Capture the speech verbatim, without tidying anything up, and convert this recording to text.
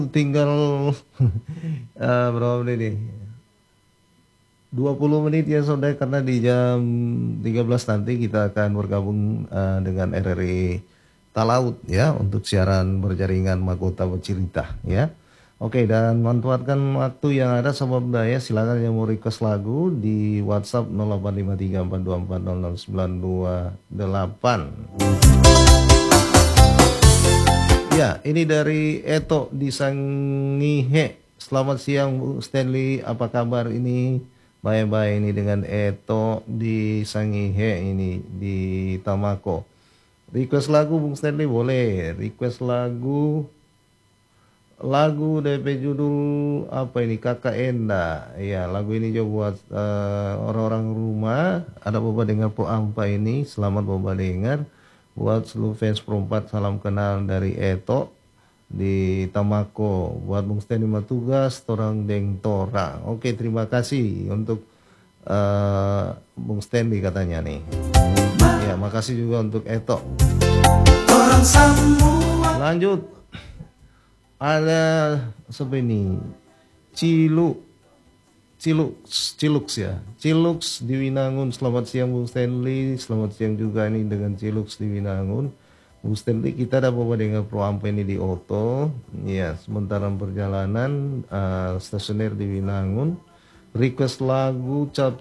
Tinggal eee, berapa menit nih? dua puluh menit ya Saudara, karena di jam tiga belas nanti kita akan bergabung, eee, dengan R R I Talaut ya, untuk siaran berjaringan Mahkota Bercerita ya. Oke, dan manfaatkan waktu yang ada Sobat Budaya, silakan yang mau request lagu di WhatsApp nol delapan lima tiga empat dua empat nol nol sembilan dua delapan. Ya, ini dari Eto di Sangihe. Selamat siang Bung Stanley, apa kabar ini? Bye-bye ini dengan Eto di Sangihe ini di Tamako. Request lagu Bung Stanley boleh. Request lagu lagu D P judul apa ini? Kakak Enda. Ya, lagu ini juga buat uh, orang-orang rumah. Ada Boba dengar Po Ampa ini. Selamat Boba dengar. Buat seluruh fans perempat, salam kenal dari Eto di Tamako. Buat Bung Stanley Matugas, Torang Deng Torang. Oke, terima kasih untuk uh, Bung Stanley katanya nih. Ya, makasih juga untuk Eto. Lanjut. Ada siapa ini? Cilu Cilux, Cilux ya. Cilux di Winangun. Selamat siang Bung Stanley. Selamat siang juga nih dengan Cilux di Winangun. Bung Stanley, kita ada bawa dengan Pro Amp ini di Oto. Ya, sementara perjalanan uh, stasioner di Winangun. Request lagu Cap